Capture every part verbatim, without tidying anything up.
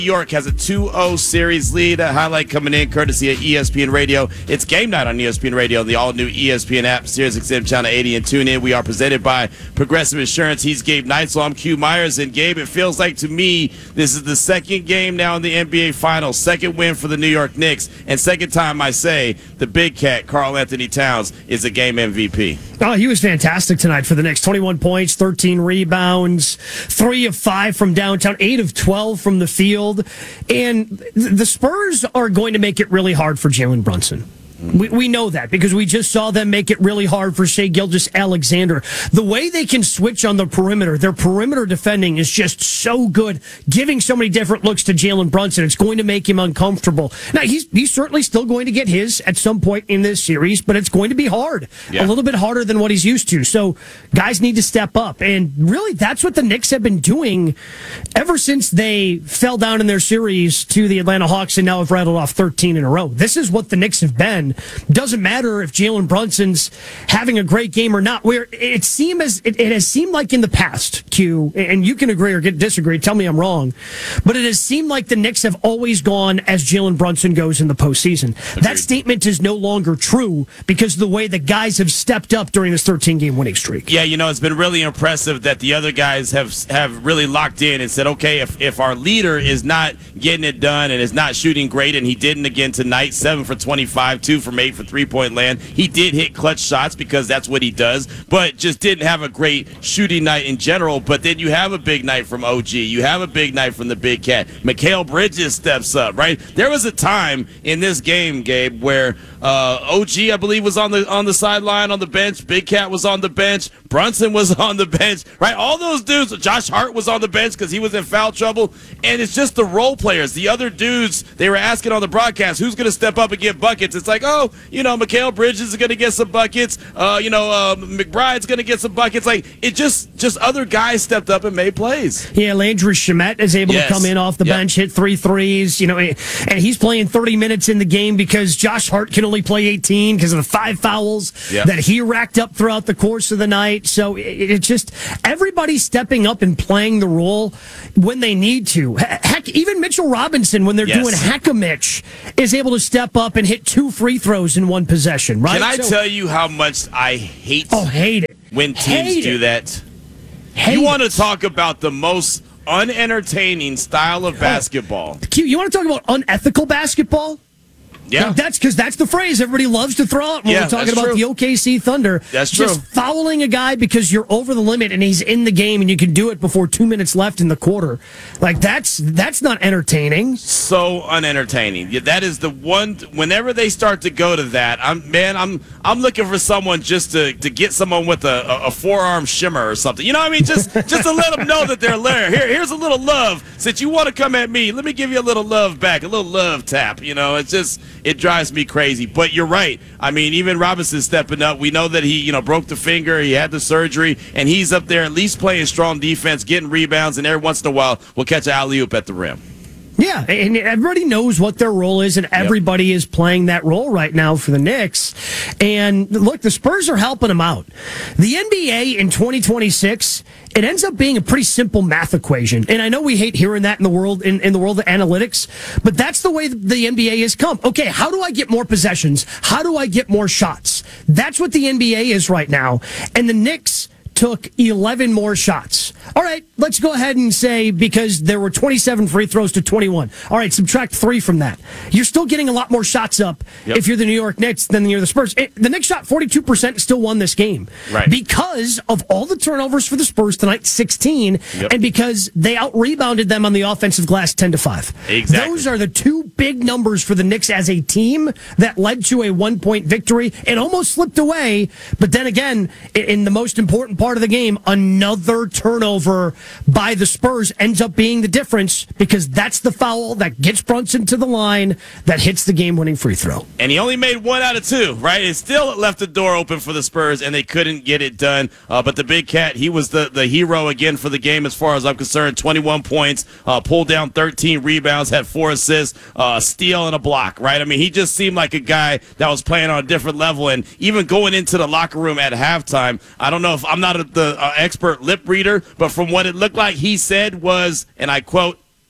New York has a two oh series lead. A highlight coming in courtesy of E S P N Radio. It's game night on E S P N Radio, the all-new E S P N app, Sirius X M Channel eighty, and tune in. We are presented by Progressive Insurance. He's Gabe Neitzel. I'm Q Myers. And Gabe, it feels like to me this is the second game now in the N B A Finals. Second win for the New York Knicks. And second time I say the big cat, Karl Anthony Towns, is a game M V P. Oh, he was fantastic tonight for the Knicks. twenty-one points, thirteen rebounds, three of five from downtown, eight of twelve from the field. And the Spurs are going to make it really hard for Jalen Brunson. We, we know that because we just saw them make it really hard for Shai Gilgeous-Alexander. The way they can switch on the perimeter, their perimeter defending is just so good, giving so many different looks to Jalen Brunson. It's going to make him uncomfortable. Now, he's he's certainly still going to get his at some point in this series, but it's going to be hard. Yeah. A little bit harder than what he's used to. So guys need to step up. And really, that's what the Knicks have been doing ever since they fell down in their series to the Atlanta Hawks and now have rattled off thirteen in a row. This is what the Knicks have been. Doesn't matter if Jalen Brunson's having a great game or not. Where it seemed as it, it has seemed like in the past, Q, and you can agree or get disagree. Tell me I'm wrong, but it has seemed like the Knicks have always gone as Jalen Brunson goes in the postseason. Agreed. That statement is no longer true because of the way the guys have stepped up during this thirteen game winning streak. Yeah, you know, it's been really impressive that the other guys have have really locked in and said, okay, if if our leader is not getting it done and is not shooting great, and he didn't again tonight, seven for twenty-five, two from eight for three-point land. He did hit clutch shots because that's what he does, but just didn't have a great shooting night in general. But then you have a big night from O G. You have a big night from the big cat. Mikal Bridges steps up, right? There was a time in this game, Gabe, where uh, O G, I believe, was on the on the sideline on the bench. Big Cat was on the bench. Brunson was on the bench, right? All those dudes. Josh Hart was on the bench because he was in foul trouble. And it's just the role players. The other dudes, they were asking on the broadcast, who's going to step up and get buckets? It's like, oh, you know, Mikal Bridges is going to get some buckets. Uh, you know, uh, McBride's going to get some buckets. Like, it just, just other guys stepped up and made plays. Yeah, Landry Shamet is able yes. to come in off the yep. bench, hit three threes, you know, and he's playing thirty minutes in the game because Josh Hart can only play eighteen because of the five fouls yep. that he racked up throughout the course of the night. So it, it just, everybody's stepping up and playing the role when they need to. Heck, even Mitchell Robinson, when they're yes. doing hack-a-mitch, is able to step up and hit two free throws in one possession, right? Can I so, tell you how much I hate, oh, hate it. when teams hate do it. that? Hate you want to it. talk about the most unentertaining style of basketball. Oh, Q, you want to talk about unethical basketball? Yeah. Like that's because that's the phrase everybody loves to throw out when yeah, we're talking about true. the O K C Thunder. That's Just true. fouling a guy because you're over the limit and he's in the game and you can do it before two minutes left in the quarter. Like, that's that's not entertaining. So unentertaining. Yeah, that is the one. Whenever they start to go to that, I'm man, I'm I'm looking for someone just to, to get someone with a, a, a forearm shimmer or something. You know what I mean? Just just to let them know that they're there. Here, here's a little love. Since you want to come at me, let me give you a little love back, a little love tap. You know, it's just it drives me crazy. But you're right. I mean, even Robinson stepping up. We know that he, you know, broke the finger. He had the surgery, and he's up there at least playing strong defense, getting rebounds, and every once in a while we'll catch an alley-oop at the rim. Yeah, and everybody knows what their role is, and everybody yep. is playing that role right now for the Knicks. And look, the Spurs are helping them out. The N B A in twenty twenty-six, it ends up being a pretty simple math equation. And I know we hate hearing that in the world in, in the world of analytics, but that's the way the N B A has come. Okay, how do I get more possessions? How do I get more shots? That's what the N B A is right now. And the Knicks took eleven more shots. All right, let's go ahead and say because there were twenty-seven free throws to twenty-one. All right, subtract three from that. You're still getting a lot more shots up yep. if you're the New York Knicks than you're the Spurs. It, the Knicks shot forty-two percent and still won this game. Right. Because of all the turnovers for the Spurs tonight, sixteen, yep. and because they out-rebounded them on the offensive glass ten to five. Exactly. Those are the two big numbers for the Knicks as a team that led to a one-point victory. It almost slipped away, but then again, in the most important part of the game, another turnover by the Spurs ends up being the difference because that's the foul that gets Brunson to the line that hits the game-winning free throw. And he only made one out of two, right? It still left the door open for the Spurs, and they couldn't get it done. Uh, but the big cat, he was the, the hero again for the game as far as I'm concerned. twenty-one points, uh, pulled down thirteen rebounds, had four assists, uh, steal and a block, right? I mean, he just seemed like a guy that was playing on a different level. And even going into the locker room at halftime, I don't know if I'm not a, the uh, expert lip reader, but from what it looked like he said was, and I quote,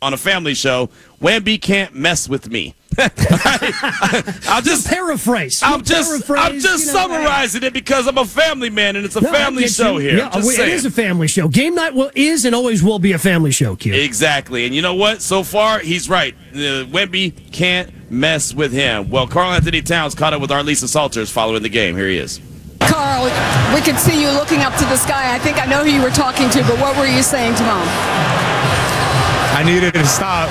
on a family show, Wemby can't mess with me. I'll just paraphrase. I'm just I'm just you know, summarizing it because I'm a family man and it's a no, family show you. here. Yeah, it saying. is a family show. Game night will is and always will be a family show, Q. Exactly. And you know what? So far, he's right. Uh, Wemby can't mess with him. Well, Karl Anthony Towns caught up with Arlisa Salters following the game. Here he is. Karl, we could see you looking up to the sky. I think I know who you were talking to, but what were you saying to Mom? I needed to stop.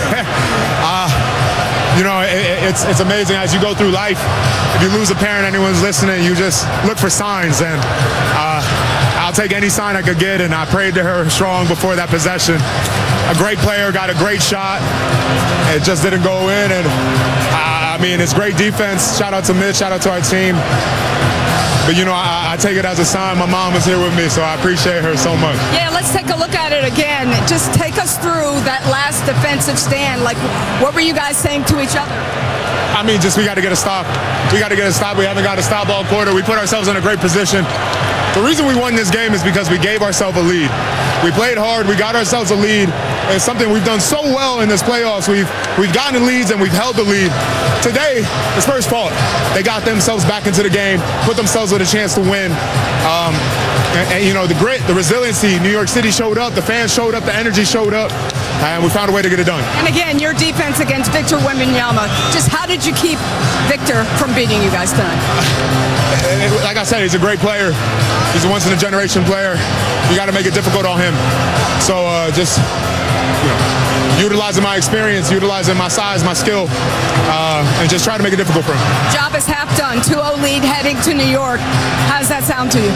uh, You know, it, it's it's amazing as you go through life. If you lose a parent, anyone's listening, you just look for signs. And uh, I'll take any sign I could get, and I prayed to her strong before that possession. A great player, got a great shot. It just didn't go in. And, uh, I mean, it's great defense. Shout out to Mitch. Shout out to our team. But, you know, I, I take it as a sign. My mom was here with me, so I appreciate her so much. Yeah, let's take a look at it again. Just take us through that last defensive stand. Like, what were you guys saying to each other? I mean, just we got to get a stop. We got to get a stop. We haven't got a stop all quarter. We put ourselves in a great position. The reason we won this game is because we gave ourselves a lead. We played hard. We got ourselves a lead. It's something we've done so well in this playoffs. We've we've gotten leads and we've held the lead. Today, the Spurs fought. They got themselves back into the game, put themselves with a chance to win. Um, and, and, you know, the grit, the resiliency, New York City showed up, the fans showed up, the energy showed up, and we found a way to get it done. And again, your defense against Victor Wembanyama. Just how did you keep Victor from beating you guys tonight? Like I said, he's a great player. He's a once-in-a-generation player. You got to make it difficult on him. So uh, just you know, utilizing my experience, utilizing my size, my skill, uh, and just try to make it difficult for him. Job is half done. two oh lead heading to New York. How does that sound to you?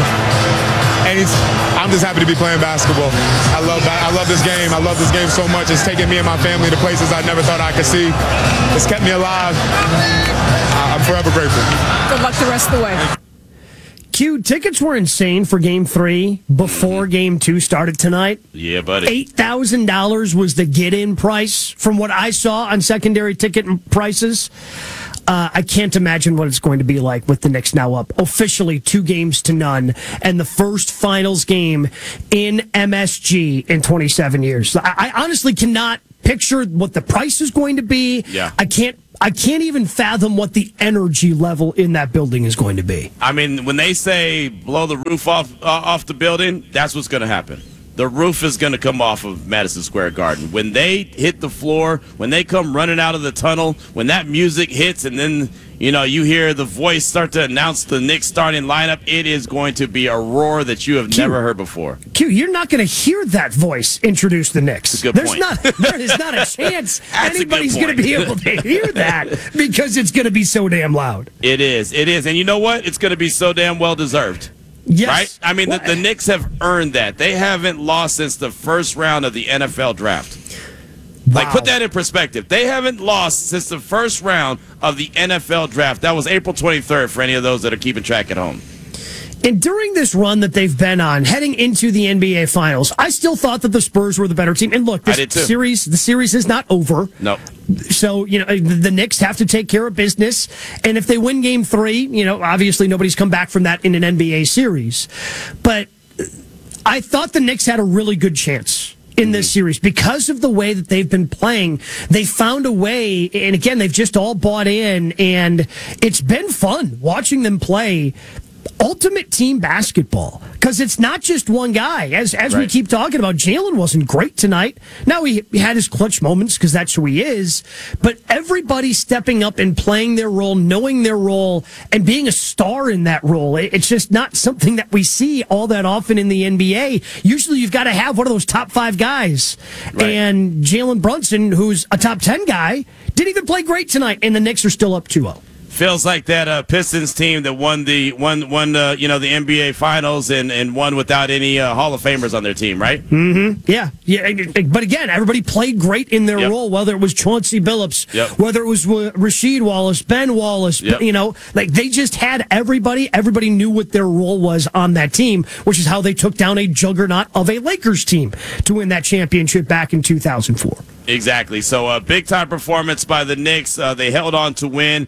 And it's, I'm just happy to be playing basketball. I love I love this game. I love this game so much. It's taken me and my family to places I never thought I could see. It's kept me alive. I'm forever grateful. Good luck the rest of the way. Q, tickets were insane for Game Three before Game Two started tonight. Yeah, buddy. Eight thousand dollars was the get-in price from what I saw on secondary ticket prices. Uh, I can't imagine what it's going to be like with the Knicks now up officially two games to none and the first finals game in M S G in twenty-seven years. I, I honestly cannot picture what the price is going to be. Yeah. I can't. I can't even fathom what the energy level in that building is going to be. I mean, when they say blow the roof off uh, off the building, that's what's going to happen. The roof is going to come off of Madison Square Garden. When they hit the floor, when they come running out of the tunnel, when that music hits and then, you know, you hear the voice start to announce the Knicks starting lineup, it is going to be a roar that you have Q, never heard before. Q, you're not going to hear that voice introduce the Knicks. That's a good There's point. Not, there is not a chance anybody's going to be able to hear that because it's going to be so damn loud. It is. It is. And you know what? It's going to be so damn well deserved. Yes. Right? I mean, the, the Knicks have earned that. They haven't lost since the first round of the N F L draft. Wow. Like, put that in perspective. They haven't lost since the first round of the N F L draft. That was April twenty-third for any of those that are keeping track at home. And during this run that they've been on, heading into the N B A Finals, I still thought that the Spurs were the better team. And look, this I did too. series, the series is not over. No. So, you know, the Knicks have to take care of business. And if they win game three, you know, obviously nobody's come back from that in an N B A series. But I thought the Knicks had a really good chance in this series because of the way that they've been playing. They found a way, and again, they've just all bought in, and it's been fun watching them play ultimate team basketball because it's not just one guy. As as right. we keep talking about, Jalen wasn't great tonight. Now he, he had his clutch moments because that's who he is, but everybody stepping up and playing their role, knowing their role, and being a star in that role. It, it's just not something that we see all that often in the N B A. Usually you've got to have one of those top five guys. Right. And Jalen Brunson, who's a top ten guy, didn't even play great tonight, and the Knicks are still up two oh. Feels like that uh, Pistons team that won the won won uh, you know the N B A Finals and, and won without any uh, Hall of Famers on their team, right? Mm-hmm. Yeah, yeah. But again, everybody played great in their yep. role. Whether it was Chauncey Billups, yep. whether it was uh, Rasheed Wallace, Ben Wallace, yep. you know, like they just had everybody. Everybody knew what their role was on that team, which is how they took down a juggernaut of a Lakers team to win that championship back in two thousand four. Exactly. So a uh, big time performance by the Knicks. Uh, they held on to win uh, that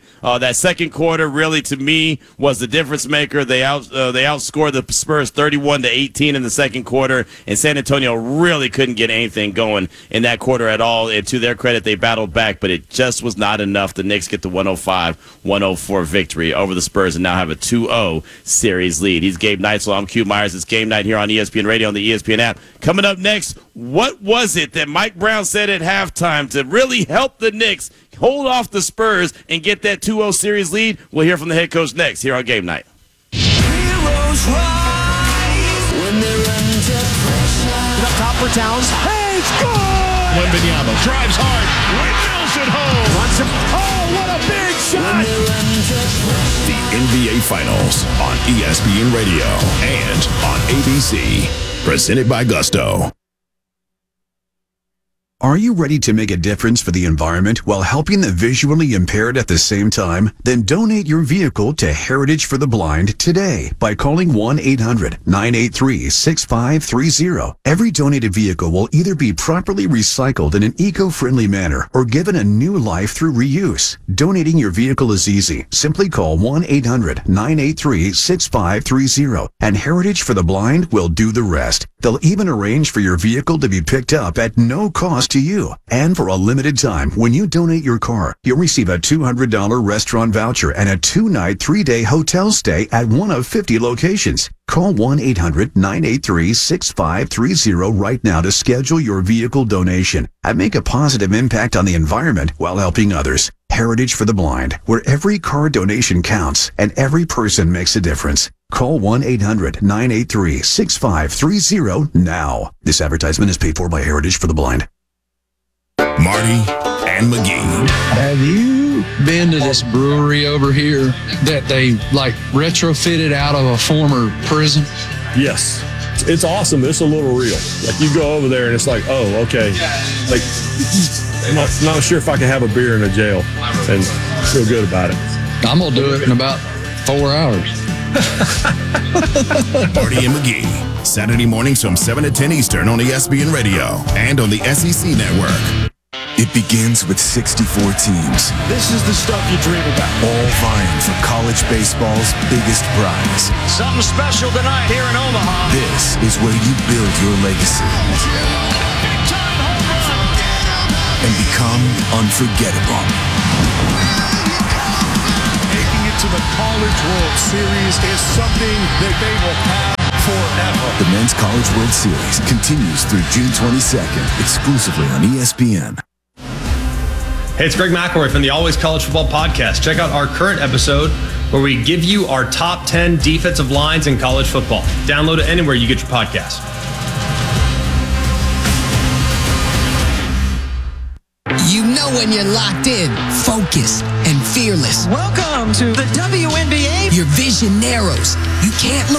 that second quarter really, to me, was the difference maker. They out uh, they outscored the Spurs thirty-one to eighteen in the second quarter, and San Antonio really couldn't get anything going in that quarter at all. And to their credit, they battled back, but it just was not enough. The Knicks get the one oh five one oh four victory over the Spurs and now have a two oh series lead. He's Gabe Neitzel. I'm Q Myers. It's Game Night here on E S P N Radio on the E S P N app. Coming up next, what was it that Mike Brown said at halftime to really help the Knicks hold off the Spurs and get that two oh series lead? We'll hear from the head coach next here on Game Night. Heroes rise when they're under pressure. Up top for Towns. Hey, score! Wembanyama drives hard. Windmills it home. Runs him. Oh, what a big shot! The N B A Finals on E S P N Radio and on A B C. Presented by Gusto. Are you ready to make a difference for the environment while helping the visually impaired at the same time? Then donate your vehicle to Heritage for the Blind today by calling one eight hundred nine eight three six five three zero. Every donated vehicle will either be properly recycled in an eco-friendly manner or given a new life through reuse. Donating your vehicle is easy. Simply call one eight hundred nine eight three six five three zero and Heritage for the Blind will do the rest. They'll even arrange for your vehicle to be picked up at no cost to you. And for a limited time, when you donate your car, you'll receive a two hundred dollars restaurant voucher and a two-night, three-day hotel stay at one of fifty locations. Call one eight hundred nine eight three six five three zero right now to schedule your vehicle donation and make a positive impact on the environment while helping others. Heritage for the Blind, where every car donation counts and every person makes a difference. Call one eight hundred nine eight three six five three zero now. This advertisement is paid for by Heritage for the Blind. Marty and McGee. Have you been to this brewery over here that they like retrofitted out of a former prison? Yes. It's awesome. It's a little real. Like you go over there and it's like, oh, okay. Like, I'm not, not sure if I can have a beer in a jail and feel good about it. I'm going to do it in about four hours. Marty and McGee. Saturday mornings from seven to ten Eastern on E S P N Radio and on the S E C Network. It begins with sixty-four teams. This is the stuff you dream about. All vying for college baseball's biggest prize. Something special tonight here in Omaha. This is where you build your legacy and become unforgettable. Making it to the College World Series is something that they will have forever. The Men's College World Series continues through June twenty-second, exclusively on E S P N. Hey, it's Greg McElroy from the Always College Football Podcast. Check out our current episode where we give you our top ten defensive lines in college football. Download it anywhere you get your podcast. You know when you're locked in, focused, and fearless. Welcome to the W N B A. Your vision narrows. You can't look